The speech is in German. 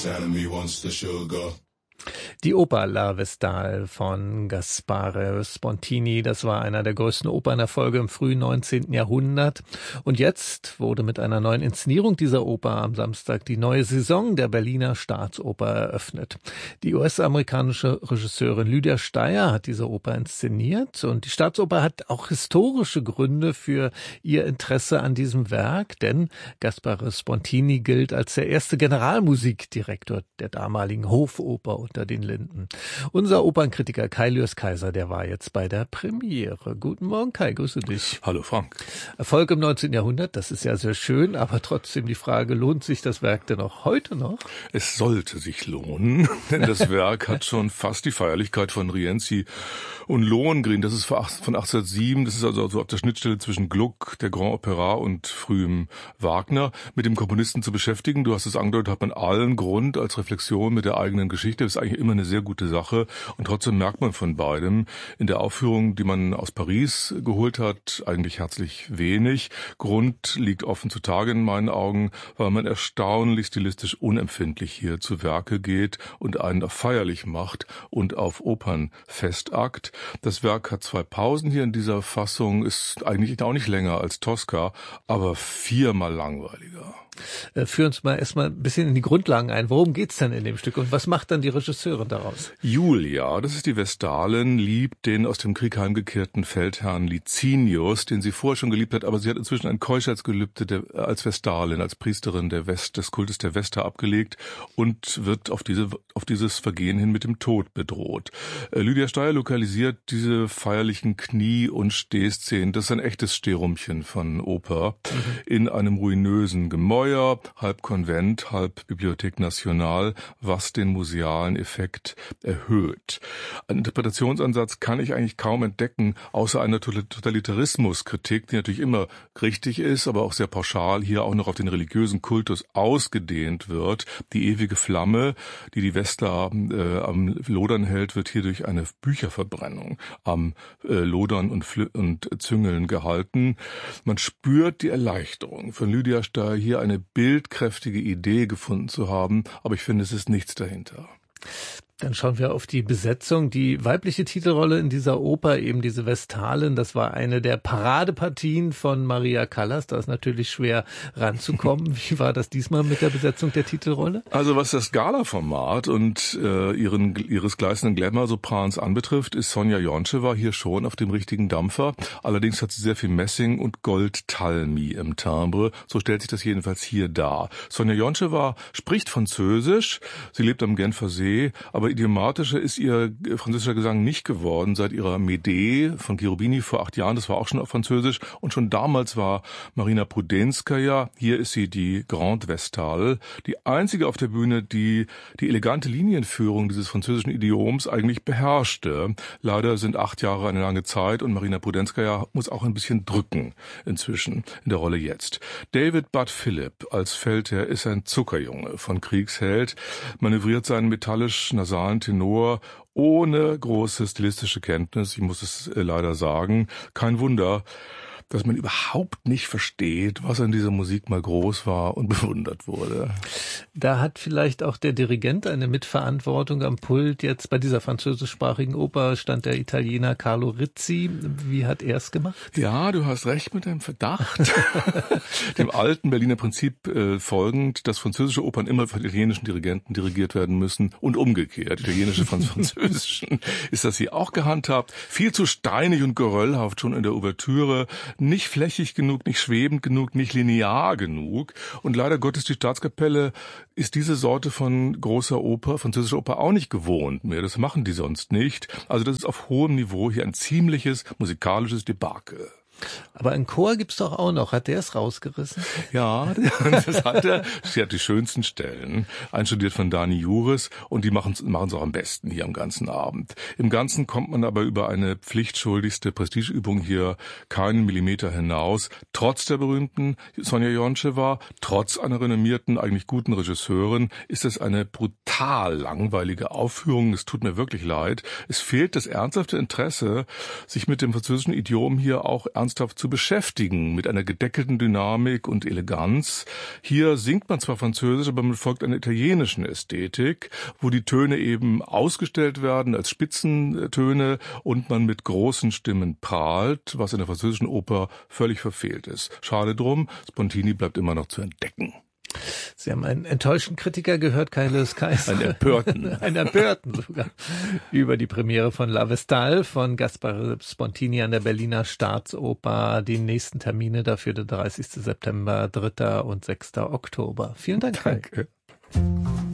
Santa me wants the sugar. Die Oper La Vestale von Gaspare Spontini, das war einer der größten Opernerfolge im frühen 19. Jahrhundert. Und jetzt wurde mit einer neuen Inszenierung dieser Oper am Samstag die neue Saison der Berliner Staatsoper eröffnet. Die US-amerikanische Regisseurin Lydia Steyer hat diese Oper inszeniert und die Staatsoper hat auch historische Gründe für ihr Interesse an diesem Werk, denn Gaspare Spontini gilt als der erste Generalmusikdirektor der damaligen Hofoper unter den Linden. Unser Opernkritiker Kai Lürs-Kaiser, der war jetzt bei der Premiere. Guten Morgen, Kai, grüße dich. Hallo, Frank. Erfolg im 19. Jahrhundert, das ist ja sehr schön, aber trotzdem die Frage, lohnt sich das Werk denn auch heute noch? Es sollte sich lohnen, denn das Werk hat schon fast die Feierlichkeit von Rienzi und Lohengrin. Das ist von 1807, das ist also auf der Schnittstelle zwischen Gluck, der Grand Opera und frühem Wagner, mit dem Komponisten zu beschäftigen. Du hast es angedeutet, hat man allen Grund als Reflexion mit der eigenen Geschichte. Das ist eigentlich immer eine sehr gute Sache und trotzdem merkt man von beidem in der Aufführung, die man aus Paris geholt hat, eigentlich herzlich wenig. Grund liegt offen zutage in meinen Augen, weil man erstaunlich stilistisch unempfindlich hier zu Werke geht und einen auf feierlich macht und auf Opernfestakt. Das Werk hat 2 Pausen hier in dieser Fassung, ist eigentlich auch nicht länger als Tosca, aber 4-mal langweiliger. Führ uns mal erstmal ein bisschen in die Grundlagen ein. Worum geht's denn in dem Stück und was macht dann die Regisseurin daraus? Julia, das ist die Vestalin, liebt den aus dem Krieg heimgekehrten Feldherrn Licinius, den sie vorher schon geliebt hat, aber sie hat inzwischen ein Keuschheitsgelübde als Vestalin, als Priesterin des Kultes der Vesta abgelegt und wird auf dieses Vergehen hin mit dem Tod bedroht. Lydia Steyer lokalisiert diese feierlichen Knie- und Stehszenen, das ist ein echtes Stehrumchen von Oper, in einem ruinösen Gemäuer, halb Konvent, halb Bibliothek Nationale, was den musealen Effekt erhöht. Einen Interpretationsansatz kann ich eigentlich kaum entdecken, außer einer Totalitarismuskritik, die natürlich immer richtig ist, aber auch sehr pauschal hier auch noch auf den religiösen Kultus ausgedehnt wird. Die ewige Flamme, die die Vesta am Lodern hält, wird hier durch eine Bücherverbrennung am Lodern und Züngeln gehalten. Man spürt die Erleichterung von Lydia Steyer, hier eine bildkräftige Idee gefunden zu haben, aber ich finde, es ist nichts dahinter. Dann schauen wir auf die Besetzung. Die weibliche Titelrolle in dieser Oper, eben diese Vestalin, das war eine der Paradepartien von Maria Callas. Da ist natürlich schwer ranzukommen. Wie war das diesmal mit der Besetzung der Titelrolle? Also was das Gala-Format und ihres gleißenden Glamour-Soprans anbetrifft, ist Sonja Joncheva hier schon auf dem richtigen Dampfer. Allerdings hat sie sehr viel Messing und Goldtalmi im Timbre. So stellt sich das jedenfalls hier dar. Sonja Joncheva spricht Französisch. Sie lebt am Genfer See, aber idiomatischer ist ihr französischer Gesang nicht geworden seit ihrer Médée von Cherubini vor 8 Jahren. Das war auch schon auf Französisch. Und schon damals war Marina Prudenskaya, hier ist sie die Grande Vestale, die einzige auf der Bühne, die elegante Linienführung dieses französischen Idioms eigentlich beherrschte. Leider sind 8 Jahre eine lange Zeit und Marina Prudenskaya muss auch ein bisschen drücken inzwischen in der Rolle jetzt. David Budd Philip als Feldherr ist ein Zuckerjunge von Kriegsheld, manövriert seinen metallisch-nasalen Tenor ohne große stilistische Kenntnis, ich muss es leider sagen. Kein Wunder, dass man überhaupt nicht versteht, was an dieser Musik mal groß war und bewundert wurde. Da hat vielleicht auch der Dirigent eine Mitverantwortung am Pult. Jetzt bei dieser französischsprachigen Oper stand der Italiener Carlo Rizzi. Wie hat er es gemacht? Ja, du hast recht mit deinem Verdacht. Dem alten Berliner Prinzip folgend, dass französische Opern immer von italienischen Dirigenten dirigiert werden müssen und umgekehrt. Italienische von französischen. Ist das hier auch gehandhabt? Viel zu steinig und geröllhaft schon in der Ouvertüre. Nicht flächig genug, nicht schwebend genug, nicht linear genug. Und leider Gottes, die Staatskapelle ist diese Sorte von großer Oper, französischer Oper auch nicht gewohnt mehr. Das machen die sonst nicht. Also das ist auf hohem Niveau hier ein ziemliches musikalisches Debakel. Aber einen Chor gibt's doch auch noch. Hat der es rausgerissen? Ja, das hat er. Sie hat die schönsten Stellen, einstudiert von Dani Juris, und die machen's auch am besten hier am ganzen Abend. Im Ganzen kommt man aber über eine pflichtschuldigste Prestigeübung hier keinen Millimeter hinaus. Trotz der berühmten Sonja Joncheva, trotz einer renommierten, eigentlich guten Regisseurin, ist es eine brutal langweilige Aufführung. Es tut mir wirklich leid. Es fehlt das ernsthafte Interesse, sich mit dem französischen Idiom hier auch ernsthaft ernsthaft zu beschäftigen, mit einer gedeckelten Dynamik und Eleganz. Hier singt man zwar Französisch, aber man folgt einer italienischen Ästhetik, wo die Töne eben ausgestellt werden als Spitzentöne und man mit großen Stimmen prahlt, was in der französischen Oper völlig verfehlt ist. Schade drum, Spontini bleibt immer noch zu entdecken. Sie haben einen enttäuschten Kritiker gehört, Kai Lewis Kayser. Einen Empörten. Einen Empörten sogar. Über die Premiere von La Vestale von Gaspare Spontini an der Berliner Staatsoper. Die nächsten Termine dafür der 30. September, 3. und 6. Oktober. Vielen Dank, Kai. Danke.